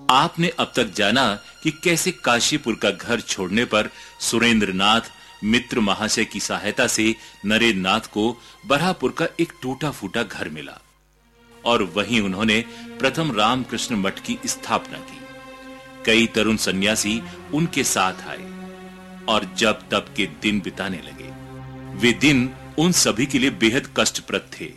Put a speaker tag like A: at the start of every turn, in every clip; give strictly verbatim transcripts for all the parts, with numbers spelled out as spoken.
A: आपने अब तक जाना कि कैसे काशीपुर का घर छोड़ने पर सुरेंद्रनाथ मित्र महाशय की सहायता से नरेंद्रनाथ को बरहापुर का एक टूटा फूटा घर मिला और वहीं उन्होंने प्रथम रामकृष्ण मठ की स्थापना की। कई तरुण सन्यासी उनके साथ आए और जब तब के दिन बिताने लगे। वे दिन उन सभी के लिए बेहद कष्टप्रद थे।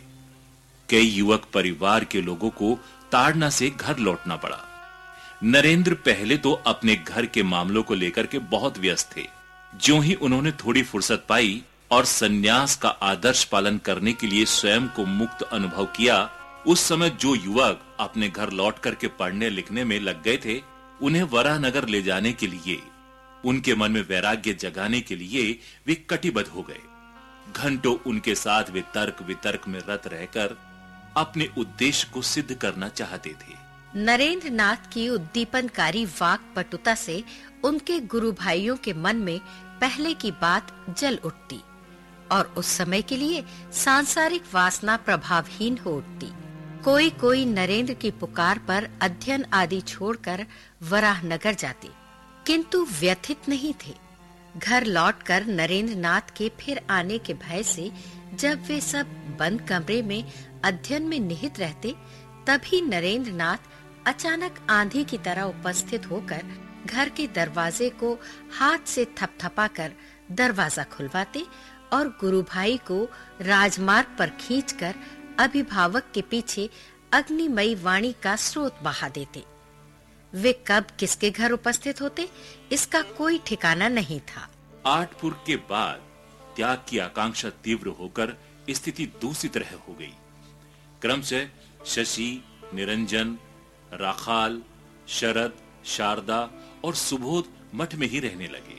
A: कई युवक परिवार के लोगों को ताड़ना से घर लौटना पड़ा। नरेंद्र पहले तो अपने घर के मामलों को लेकर के बहुत व्यस्त थे। ज्यों ही उन्होंने थोड़ी फुर्सत पाई और सन्यास का आदर्श पालन करने के लिए स्वयं को मुक्त अनुभव किया, उस समय जो युवक अपने घर लौट करके पढ़ने लिखने में लग गए थे, उन्हें वराहनगर ले जाने के लिए, उनके मन में वैराग्य जगाने के लिए वे कटिबद्ध हो गए। घंटों उनके साथ वे तर्क वितर्क में रत रहकर अपने उद्देश्य को सिद्ध करना चाहते थे।
B: नरेंद्रनाथ की उद्दीपनकारी वाक पटुता से उनके गुरु भाइयों के मन में पहले की बात जल उठती और उस समय के लिए सांसारिक वासना प्रभावहीन हो उठती। कोई कोई नरेंद्र की पुकार पर अध्ययन आदि छोड़कर वराहनगर जाते, किंतु व्यथित नहीं थे। घर लौटकर नरेंद्रनाथ के फिर आने के भय से जब वे सब बंद कमरे में अध्ययन में निहित रहते, तभी नरेंद्रनाथ अचानक आंधी की तरह उपस्थित होकर घर के दरवाजे को हाथ से थपथपाकर दरवाजा खुलवाते और गुरु भाई को राजमार्ग पर खींचकर अभिभावक के पीछे अग्निमयी वाणी का स्रोत बहा देते। वे कब किसके घर उपस्थित होते, इसका कोई ठिकाना नहीं था।
A: आठपुर के बाद त्याग की आकांक्षा तीव्र होकर स्थिति दूसरी तरह हो गई। क्रमशः शशि, निरंजन, राखाल, शरद, शारदा और सुबोध मठ में ही रहने लगे।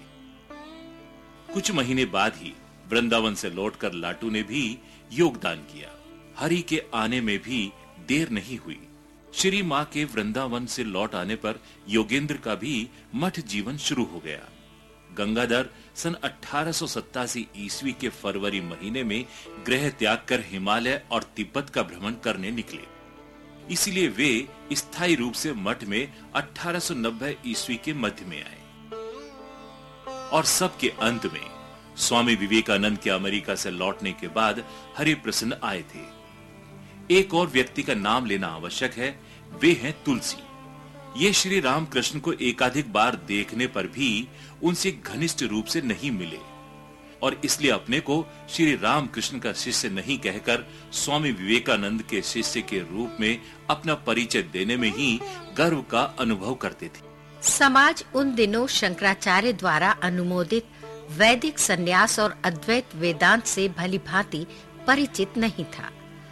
A: कुछ महीने बाद ही वृंदावन से लौटकर लाटू ने भी योगदान किया। हरि के आने में भी देर नहीं हुई। श्री माँ के वृंदावन से लौट आने पर योगेंद्र का भी मठ जीवन शुरू हो गया। गंगाधर सन अठारह सौ सत्तासी ईस्वी के फरवरी महीने में गृह त्याग कर हिमालय और तिब्बत का भ्रमण करने निकले। इसीलिए वे स्थायी रूप से मठ में अठारह सौ नब्बे ईस्वी के मध्य में आए और सबके अंत में स्वामी विवेकानंद के अमेरिका से लौटने के बाद हरिप्रसन्न आए थे। एक और व्यक्ति का नाम लेना आवश्यक है, वे हैं तुलसी। ये श्री रामकृष्ण को एकाधिक बार देखने पर भी उनसे घनिष्ठ रूप से नहीं मिले और इसलिए अपने को श्री रामकृष्ण का शिष्य नहीं कहकर स्वामी विवेकानंद के शिष्य के रूप में अपना परिचय देने में ही गर्व का अनुभव करते थे।
B: समाज उन दिनों शंकराचार्य द्वारा अनुमोदित वैदिक सन्यास और अद्वैत वेदांत से भलीभांति परिचित नहीं था।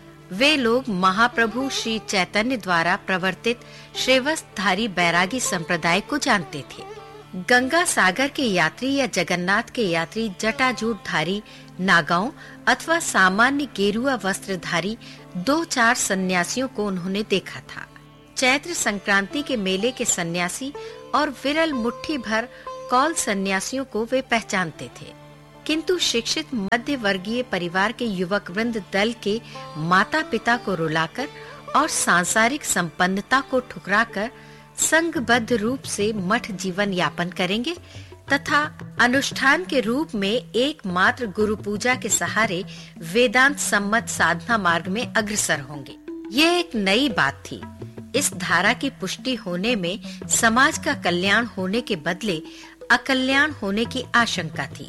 B: वे लोग महाप्रभु श्री चैतन्य द्वारा प्रवर्तित श्रेवसधारी बैरागी संप्रदाय को जानते थे। गंगा सागर के यात्री या जगन्नाथ के यात्री जटाजूटधारी नागाओं अथवा सामान्य गेरुआ वस्त्रधारी दो चार सन्यासियों को उन्होंने देखा था। चैत्र संक्रांति के मेले के सन्यासी और विरल मुट्ठी भर कौल सन्यासियों को वे पहचानते थे, किंतु शिक्षित मध्य वर्गीय परिवार के युवक वृंद दल के माता पिता को रुलाकर और सांसारिक संपन्नता को ठुकराकर संघबद्ध रूप से मठ जीवन यापन करेंगे तथा अनुष्ठान के रूप में एकमात्र गुरु पूजा के सहारे वेदांत सम्मत साधना मार्ग में अग्रसर होंगे। ये एक नई बात थी। इस धारा की पुष्टि होने में समाज का कल्याण होने के बदले अकल्याण होने की आशंका थी।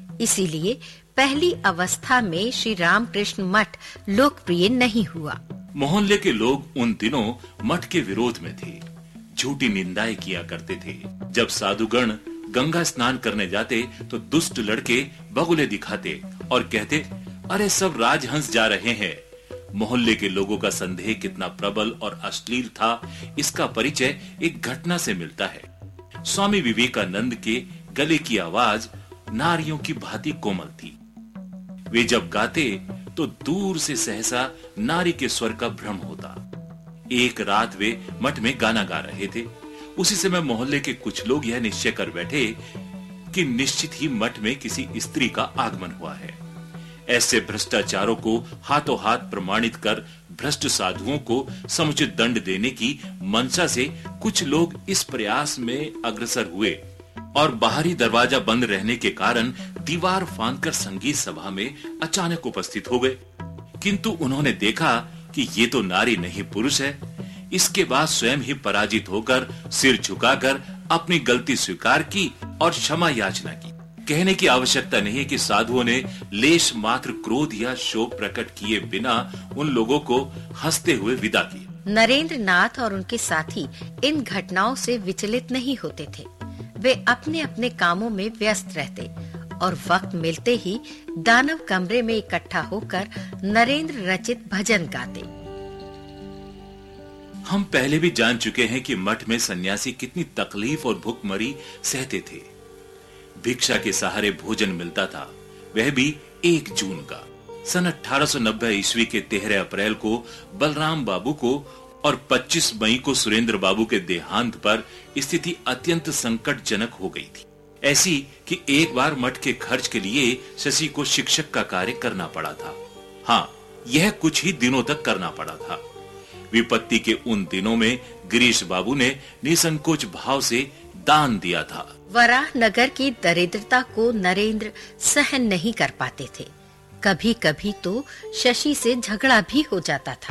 B: इसीलिए पहली अवस्था में श्री रामकृष्ण मठ लोकप्रिय नहीं हुआ।
A: मोहल्ले के लोग उन दिनों मठ के विरोध में थे, झूठी निंदाएं किया करते थे। जब साधुगण गंगा स्नान करने जाते तो दुष्ट लड़के बगुले दिखाते और कहते, अरे सब राजहंस जा रहे हैं। मोहल्ले के लोगों का संदेह कितना प्रबल और अश्लील था, इसका परिचय एक घटना से मिलता है। स्वामी विवेकानंद के गले की आवाज नारियों की भांति कोमल थी। वे जब गाते तो दूर से सहसा नारी के स्वर का भ्रम होता। एक रात वे मठ में गाना गा रहे थे। उसी समय मोहल्ले के कुछ लोग यह निश्चय कर बैठे कि निश्चित ही मठ में किसी स्त्री का आगमन हुआ है। ऐसे भ्रष्टाचारों को हाथों हाथ प्रमाणित कर भ्रष्ट साधुओं को समुचित दंड देने की मंशा से कुछ लोग इस प्रयास में अग्रसर हुए और बाहरी दरवाजा बंद रहने के कारण दीवार फांदकर संगीत सभा में अचानक उपस्थित हो गए। किंतु उन्होंने देखा कि ये तो नारी नहीं पुरुष है। इसके बाद स्वयं ही पराजित होकर सिर झुकाकर अपनी गलती स्वीकार की और क्षमा याचना की। कहने की आवश्यकता नहीं है कि साधुओं ने लेश मात्र क्रोध या शोक प्रकट किए बिना उन लोगों को हंसते हुए विदा किया।
B: नरेंद्र नाथ और उनके साथी इन घटनाओं से विचलित नहीं होते थे। वे अपने अपने कामों में व्यस्त रहते और वक्त मिलते ही दानव कमरे में इकट्ठा होकर नरेंद्र रचित भजन गाते।
A: हम पहले भी जान चुके हैं कि मठ में सन्यासी कितनी तकलीफ और भूखमरी सहते थे। भिक्षा के सहारे भोजन मिलता था, वह भी एक जून का। सन अठारह सौ नब्बे ईस्वी के तेरह अप्रैल को बलराम बाबू को और पच्चीस मई को सुरेंद्र बाबू के देहांत पर स्थिति अत्यंत संकटजनक हो गई थी। ऐसी कि एक बार मठ के खर्च के लिए शशि को शिक्षक का कार्य करना पड़ा था। हाँ, यह कुछ ही दिनों तक करना पड़ा था। विपत्ति के उन दिनों में गिरीश बाबू ने निसंकोच भाव से दान दिया था।
B: वराह नगर की दरिद्रता को नरेंद्र सहन नहीं कर पाते थे। कभी कभी तो शशि से झगड़ा भी हो जाता था।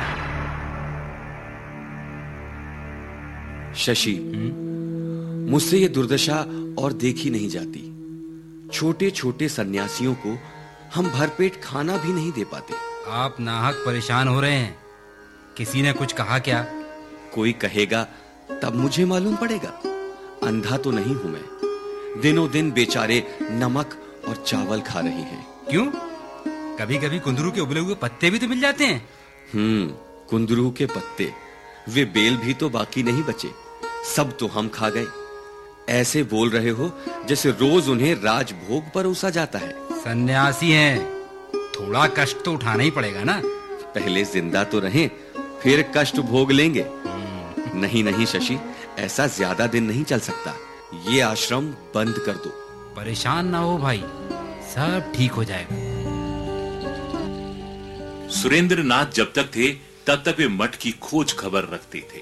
C: शशि, मुझसे ये दुर्दशा और देखी नहीं जाती। छोटे छोटे सन्यासियों को हम भरपेट खाना भी नहीं दे पाते।
D: आप नाहक परेशान हो रहे हैं। किसी ने कुछ कहा क्या?
C: कोई कहेगा तब मुझे मालूम पड़ेगा। अंधा तो नहीं हूं मैं। दिनों दिन बेचारे नमक और चावल खा रहे हैं।
D: क्यों? कभी कभी कुंदरू के उबले हुए पत्ते भी तो मिल जाते हैं।
C: हम्म कुंदरू के पत्ते, वे बेल भी तो बाकी नहीं बचे। सब तो हम खा गए। ऐसे बोल रहे हो जैसे रोज उन्हें राजभोग पर उसा जाता है।
D: सन्यासी हैं, थोड़ा कष्ट तो उठाना ही पड़ेगा ना।
C: पहले जिंदा तो रहें, फिर कष्ट भोग लेंगे। नहीं नहीं शशि, ऐसा ज्यादा दिन नहीं चल सकता। ये आश्रम बंद कर दो।
D: परेशान ना हो भाई, सब ठीक हो जाएगा।
A: सुरेंद्र नाथ जब तक थे तब तक वे मठ की खोज खबर रखते थे।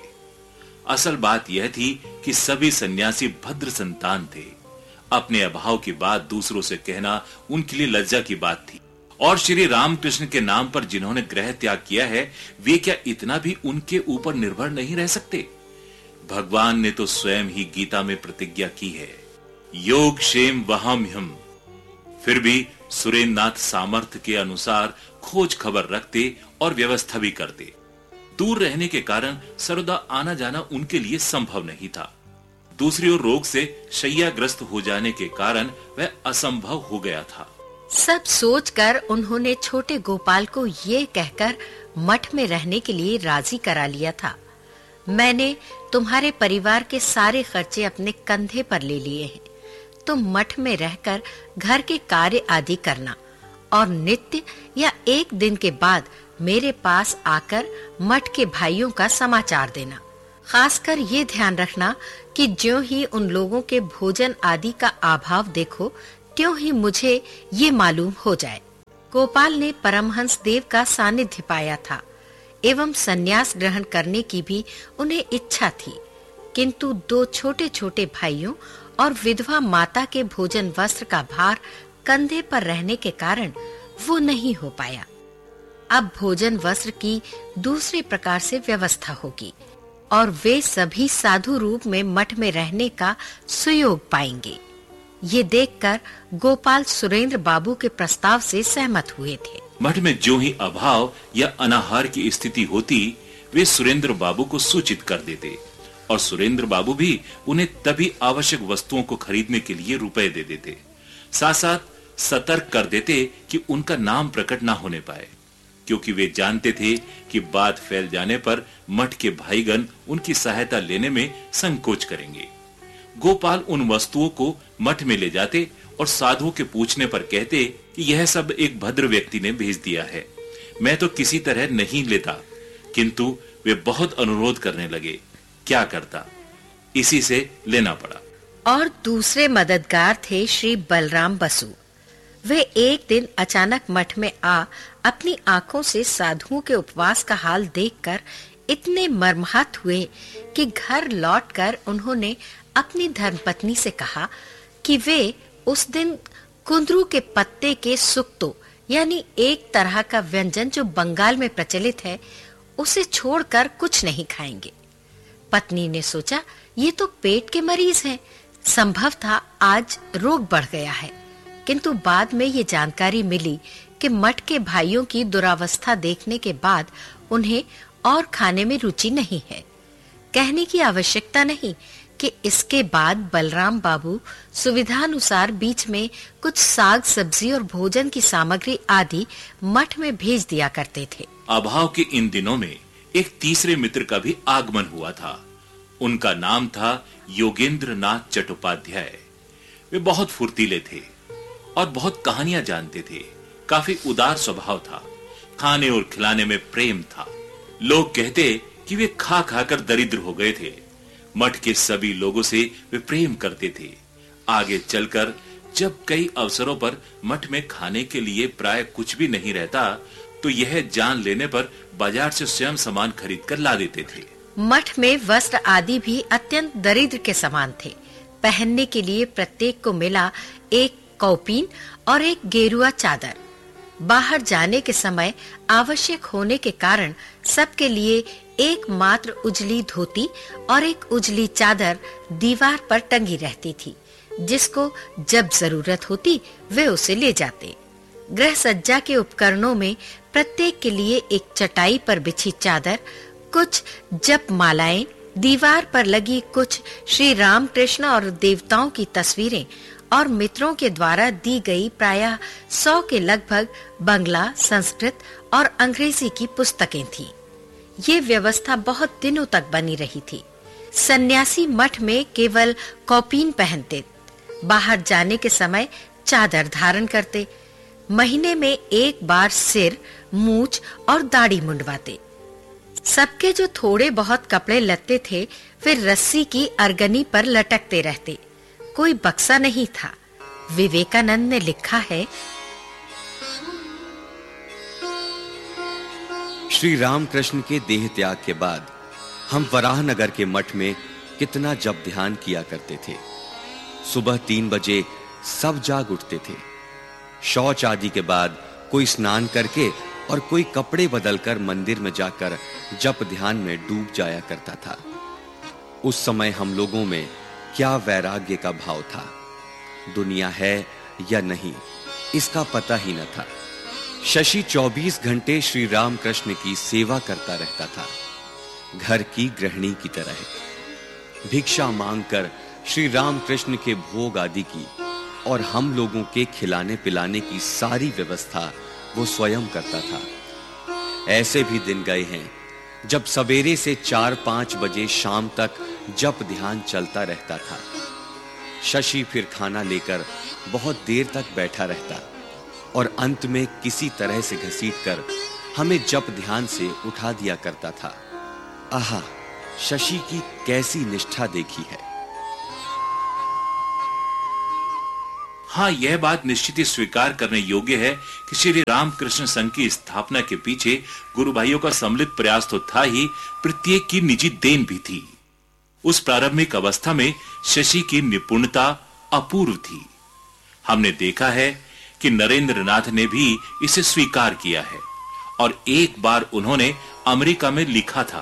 A: असल बात यह थी कि सभी सन्यासी भद्र संतान थे। अपने अभाव की बात दूसरों से कहना उनके लिए लज्जा की बात थी। और श्री रामकृष्ण के नाम पर जिन्होंने ग्रह त्याग किया है, वे क्या इतना भी उनके ऊपर निर्भर नहीं रह सकते? भगवान ने तो स्वयं ही गीता में प्रतिज्ञा की है, योग क्षेम वहाम्यहम्। फिर भी सुरेंद्र नाथ सामर्थ्य के अनुसार खोज खबर रखते और व्यवस्था भी करते। दूर रहने के कारण सर्वदा आना जाना उनके लिए संभव नहीं था। दूसरी ओर रोग से शैय्याग्रस्त हो जाने के कारण वह असंभव हो गया था।
B: सब सोचकर उन्होंने छोटे गोपाल को ये कहकर मठ में रहने के लिए राजी करा लिया था, मैंने तुम्हारे परिवार के सारे खर्चे अपने कंधे पर ले लिए हैं। तुम मठ में रहकर घर के कार्य आदि करना और नित्य या एक दिन के बाद मेरे पास आकर मठ के भाइयों का समाचार देना। खासकर ये ध्यान रखना कि ज्यों ही उन लोगों के भोजन आदि का अभाव देखो, त्यों ही मुझे ये मालूम हो जाए। गोपाल ने परमहंस देव का सानिध्य पाया था एवं सन्यास ग्रहण करने की भी उन्हें इच्छा थी, किंतु दो छोटे छोटे भाइयों और विधवा माता के भोजन वस्त्र का भार कंधे पर रहने के कारण वो नहीं हो पाया। अब भोजन वस्त्र की दूसरे प्रकार से व्यवस्था होगी और वे सभी साधु रूप में मठ में रहने का सुयोग पाएंगे। ये देखकर गोपाल सुरेंद्र बाबू के प्रस्ताव से सहमत हुए थे।
A: मठ में जो ही अभाव या अनाहार की स्थिति होती, वे सुरेंद्र बाबू को सूचित कर देते और सुरेंद्र बाबू भी उन्हें तभी आवश्यक वस्तुओं को खरीदने के लिए रुपए दे देते। साथ साथ सतर्क कर देते कि उनका नाम प्रकट ना होने पाए, क्योंकि वे जानते थे कि बात फैल जाने पर मठ के भाईगण उनकी सहायता लेने में संकोच करेंगे। गोपाल उन वस्तुओं को मठ में ले जाते और साधुओं के पूछने पर कहते कि यह सब एक भद्र व्यक्ति ने भेज दिया है, मैं तो किसी तरह नहीं लेता। किंतु वे बहुत अनुरोध करने लगे, क्या करता, इसी से लेना पड़ा।
B: और दूसरे मददगार थे श्री बलराम बसु। वे एक दिन अचानक मठ में आ अपनी आंखों से साधुओं के उपवास का हाल देखकर इतने मर्माहत हुए कि घर लौटकर उन्होंने अपनी धर्मपत्नी से कहा कि वे उस दिन कुंदरू के पत्ते के सुक्तो यानी एक तरह का व्यंजन जो बंगाल में प्रचलित है, उसे छोड़कर कुछ नहीं खाएंगे। पत्नी ने सोचा ये तो पेट के मरीज हैं, संभव था आज रोग बढ़ गया है। किंतु बाद में ये जानकारी मिली कि मठ के भाइयों की दुरावस्था देखने के बाद उन्हें और खाने में रुचि नहीं है। कहने की आवश्यकता नहीं कि इसके बाद बलराम बाबू सुविधानुसार बीच में कुछ साग सब्जी और भोजन की सामग्री आदि मठ में भेज दिया करते थे।
A: अभाव के इन दिनों में एक तीसरे मित्र का भी आगमन हुआ था। उनका नाम था योगेंद्र नाथ चट्टोपाध्याय। वे बहुत फुर्तीले थे और बहुत कहानियां जानते थे। काफी उदार स्वभाव था। खाने और खिलाने में प्रेम था। लोग कहते कि वे खा खाकर दरिद्र हो गए थे। मठ के सभी लोगों से वे प्रेम करते थे। आगे चलकर जब कई अवसरों पर मठ में खाने के लिए प्राय कुछ भी नहीं रहता, तो यह जान लेने पर बाजार से स्वयं सामान खरीद कर ला देते थे।
B: मठ में वस्त्र आदि भी अत्यंत दरिद्र के समान थे। पहनने के लिए प्रत्येक को मिला एक कौपीन और एक गेरुआ चादर। बाहर जाने के समय आवश्यक होने के कारण सबके लिए एक मात्र उजली धोती और एक उजली चादर दीवार पर टंगी रहती थी, जिसको जब जरूरत होती वे उसे ले जाते। गृह सज्जा के उपकरणों में प्रत्येक के लिए एक चटाई पर बिछी चादर, कुछ जप मालाएं, दीवार पर लगी कुछ श्री राम कृष्ण और देवताओं की तस्वीरें और मित्रों के द्वारा दी गई प्रायः सौ के लगभग बंगला, संस्कृत और अंग्रेजी की पुस्तकें थी। ये व्यवस्था बहुत दिनों तक बनी रही थी। सन्यासी मठ में केवल कौपीन पहनते, बाहर जाने के समय चादर धारण करते, महीने में एक बार सिर, मूछ और दाढ़ी मुंडवाते। सबके जो थोड़े बहुत कपड़े लत्ते थे वे रस्सी की अर्गनी पर लटकते रहते। कोई बक्सा नहीं था। विवेकानंद ने लिखा है,
C: श्री रामकृष्ण के देह त्याग के बाद हम वराहनगर के मठ में कितना जप ध्यान किया करते थे। सुबह तीन बजे सब जाग उठते थे। शौच आदि के बाद कोई स्नान करके और कोई कपड़े बदलकर मंदिर में जाकर जप ध्यान में डूब जाया करता था। उस समय हम लोगों में क्या वैराग्य का भाव था। दुनिया है या नहीं इसका पता ही न था। शशि चौबीस घंटे श्री रामकृष्ण की सेवा करता रहता था, घर की गृहिणी की तरह। भिक्षा मांगकर श्री रामकृष्ण के भोग आदि की और हम लोगों के खिलाने पिलाने की सारी व्यवस्था वो स्वयं करता था। ऐसे भी दिन गए हैं जब सवेरे से चार पांच बजे शाम तक जप ध्यान चलता रहता था। शशि फिर खाना लेकर बहुत देर तक बैठा रहता और अंत में किसी तरह से घसीटकर हमें जप ध्यान से उठा दिया करता था। आहा, शशि की कैसी निष्ठा देखी है।
A: हाँ, यह बात निश्चित ही स्वीकार करने योग्य है कि श्री रामकृष्ण संघ की स्थापना के पीछे गुरु भाइयों का सम्मिलित प्रयास तो था ही, प्रत्येक की निजी देन भी थी। उस प्रारंभिक अवस्था में शशि की निपुणता अपूर्व थी। हमने देखा है कि नरेंद्र नाथ ने भी इसे स्वीकार किया है और एक बार उन्होंने अमेरिका में लिखा था,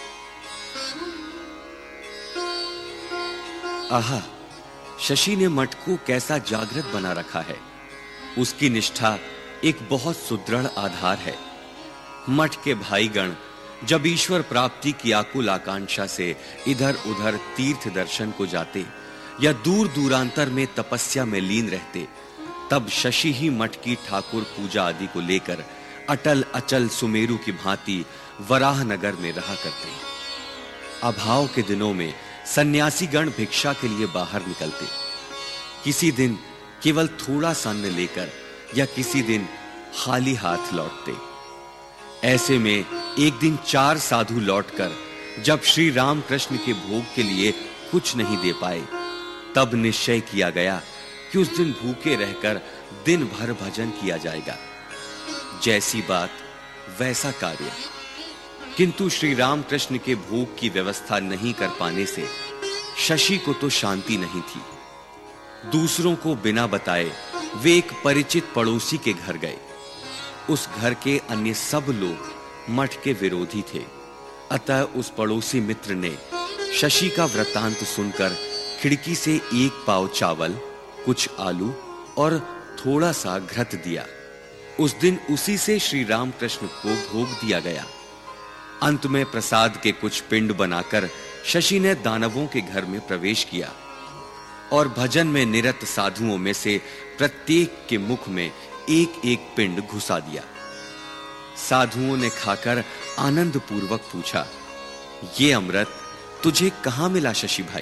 C: आहा, शशि ने मठ को कैसा जागृत बना रखा है। उसकी निष्ठा एक बहुत सुदृढ़ आधार है। मठ के भाईगण जब ईश्वर प्राप्ति की आकुल आकांक्षा से इधर-उधर तीर्थ दर्शन को जाते या दूर दूरांतर में तपस्या में लीन रहते, तब शशि ही मठ की ठाकुर पूजा आदि को लेकर अटल अचल सुमेरु की भांति वराहनगर में रहा करते। अभाव के दिनों में सन्यासी गण भिक्षा के लिए बाहर निकलते। किसी दिन केवल थोड़ा सा अन्न लेकर या किसी दिन खाली हाथ लौटते। ऐसे में एक दिन चार साधु लौटकर जब श्री रामकृष्ण के भोग के लिए कुछ नहीं दे पाए, तब निश्चय किया गया कि उस दिन भूखे रहकर दिन भर भजन किया जाएगा। जैसी बात वैसा कार्य। किंतु श्री रामकृष्ण के भोग की व्यवस्था नहीं कर पाने से शशि को तो शांति नहीं थी। दूसरों को बिना बताए वे एक परिचित पड़ोसी के घर गए। उस घर के अन्य सब लोग मठ के विरोधी थे, अतः उस पड़ोसी मित्र ने शशि का वृत्तांत सुनकर खिड़की से एक पाव चावल, कुछ आलू और थोड़ा सा घृत दिया। उस दिन उसी से श्री रामकृष्ण को भोग दिया गया। अंत में प्रसाद के कुछ पिंड बनाकर शशि ने दानवों के घर में प्रवेश किया और भजन में निरत साधुओं में से प्रत्येक के मुख में एक एक पिंड घुसा दिया। साधुओं ने खाकर आनंद पूर्वक पूछा, ये अमृत तुझे कहां मिला शशि भाई?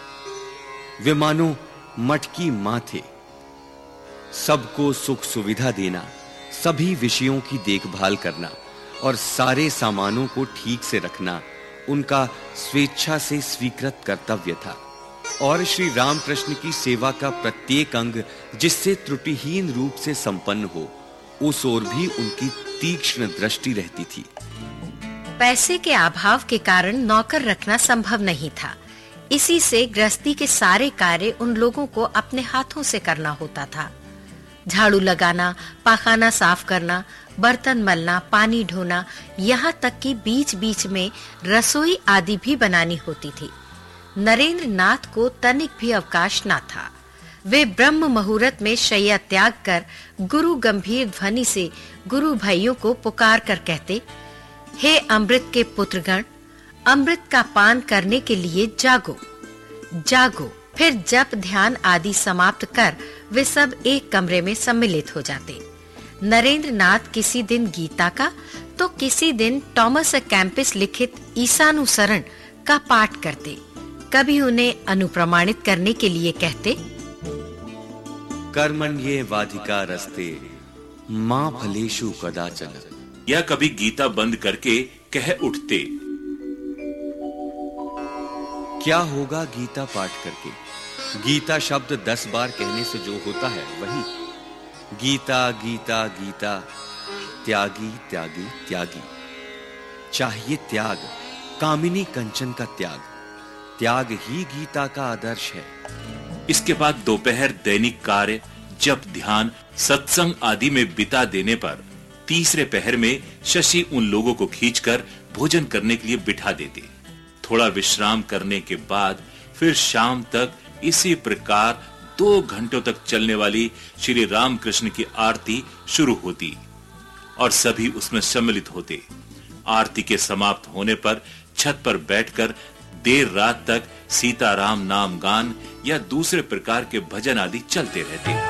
C: वे मानो मठ की मां थे। सबको सुख सुविधा देना, सभी विषयों की देखभाल करना और सारे सामानों को ठीक से रखना उनका स्वेच्छा से स्वीकृत कर्तव्य था। और श्री रामकृष्ण की सेवा का प्रत्येक अंग जिससे त्रुटिहीन रूप से संपन्न हो, उस ओर भी उनकी तीक्ष्ण दृष्टि रहती थी।
B: पैसे के अभाव के कारण नौकर रखना संभव नहीं था। इसी से गृहस्थी के सारे कार्य उन लोगों को अपने हाथों से करना होता था। झाड़ू लगाना, पाखाना साफ करना, बर्तन मलना, पानी ढोना, यहाँ तक कि बीच-बीच में रसोई आदि भी बनानी होती थी। नरेंद्र नाथ को तनिक भी अवकाश न था। वे ब्रह्म मुहूर्त में शैया त्याग कर गुरु गंभीर ध्वनि से गुरु भाइयों को पुकार कर कहते, हे अमृत के पुत्रगण, अमृत का पान करने के लिए जागो जागो। फिर जप ध्यान आदि समाप्त कर वे सब एक कमरे में सम्मिलित हो जाते। नरेंद्र नाथ किसी दिन गीता का तो किसी दिन टॉमस कैंपिस लिखित ईसानुसरण का पाठ करते। कभी उन्हें अनुप्रमाणित करने के लिए कहते,
C: कर्मण्ये वाधिकारस्ते मां फलेषु कदाचन।
A: या कभी गीता बंद करके कह उठते,
C: क्या होगा गीता पाठ करके? गीता शब्द दस बार कहने से जो होता है वही। गीता गीता गीता, त्यागी त्यागी त्यागी। चाहिए त्याग, कामिनी कंचन का त्याग। त्याग ही गीता का आदर्श है।
A: इसके बाद दोपहर दैनिक कार्य, जप, ध्यान, सत्संग आदि में बिता देने पर तीसरे पहर में शशि उन लोगों को खींचकर भोजन करने के लिए बिठा देते। थोड़ा विश्राम करने के बाद फिर शाम तक इसी प्रकार दो घंटों तक चलने वाली श्री रामकृष्ण की आरती शुरू होती और सभी उसमें सम्मिलित होते। आरती के समाप्त होने पर छत पर बैठकर देर रात तक सीताराम नाम गान या दूसरे प्रकार के भजन आदि चलते रहते।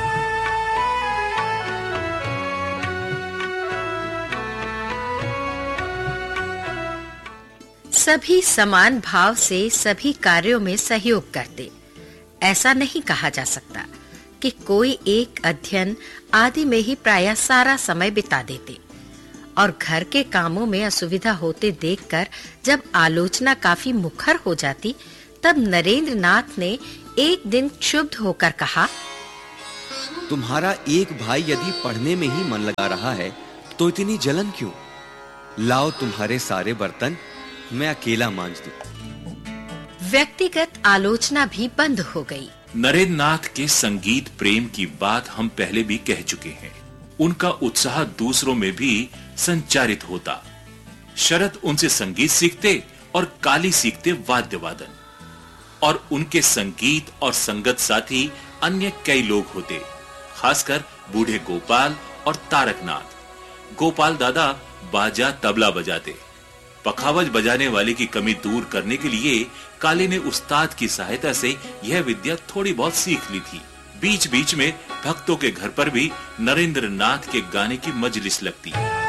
B: सभी समान भाव से सभी कार्यों में सहयोग करते। ऐसा नहीं कहा जा सकता कि कोई एक अध्ययन आदि में ही प्रायः सारा समय बिता देते। और घर के कामों में असुविधा होते देखकर जब आलोचना काफी मुखर हो जाती, तब नरेंद्र नाथ ने एक दिन क्षुब्ध होकर कहा,
C: तुम्हारा एक भाई यदि पढ़ने में ही मन लगा रहा है तो इतनी जलन क्यों? लाओ तुम्हारे सारे बर्तन मैं अकेला मांज दूं।
B: व्यक्तिगत आलोचना भी बंद हो गई।
A: नरेंद्र नाथ के संगीत प्रेम की बात हम पहले भी कह चुके हैं। उनका उत्साह दूसरों में भी संचारित होता। शरद उनसे संगीत सीखते और काली सीखते वाद्य वादन। और उनके संगीत और संगत साथी अन्य कई लोग होते, खासकर बूढ़े गोपाल और तारकनाथ। गोपाल दादा बाजा तबला बजाते। पखावज बजाने वाले की कमी दूर करने के लिए काली ने उस्ताद की सहायता से यह विद्या थोड़ी बहुत सीख ली थी। बीच बीच में भक्तों के घर पर भी नरेंद्र नाथ के गाने की मजलिस लगती।